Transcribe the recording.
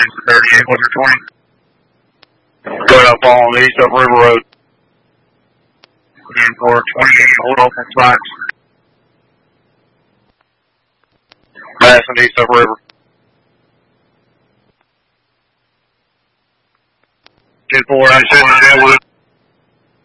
38, what's your 20? Going up on East Up River Road. And for 28, hold off on Spikes. Passing East Up River. 10-4, I should have